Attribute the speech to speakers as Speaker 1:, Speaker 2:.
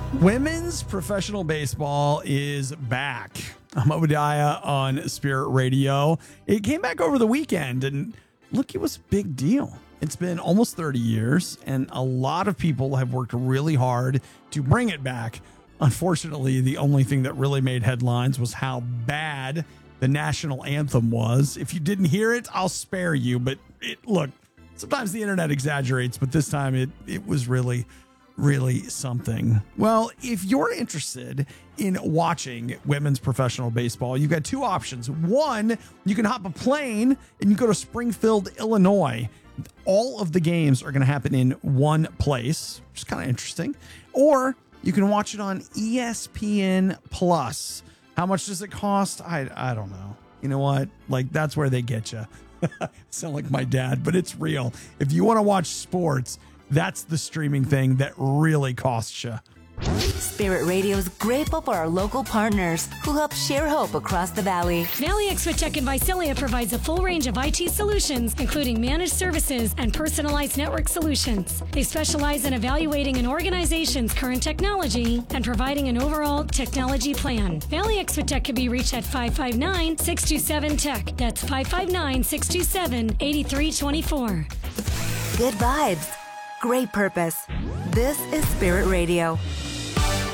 Speaker 1: Women's professional baseball is back. I'm Obadiah on Spirit Radio. It came back over the weekend, and look, it was a big deal. It's been almost 30 years, and a lot of people have worked really hard to bring it back. Unfortunately, the only thing that really made headlines was how bad the national anthem was. If you didn't hear it, I'll spare you, but look, sometimes the internet exaggerates, but this time it was really something. Well, if you're interested in watching women's professional baseball, you've got two options. One, you can hop a plane and you go to Springfield, Illinois. All of the games are going to happen in one place, which is kind of interesting. Or you can watch it on ESPN Plus. How much does it cost? I don't know. You know what? Like, that's where they get you. Sound like my dad, but it's real. If you want to watch sports, that's the streaming thing that really costs you.
Speaker 2: Spirit Radio is grateful for our local partners who help share hope across the valley.
Speaker 3: Valley Exotech in Visalia provides a full range of IT solutions, including managed services and personalized network solutions. They specialize in evaluating an organization's current technology and providing an overall technology plan. Valley Exotech can be reached at 559-627-TECH. That's 559-627-8324.
Speaker 2: Good vibes. Great purpose. This is Spirit Radio.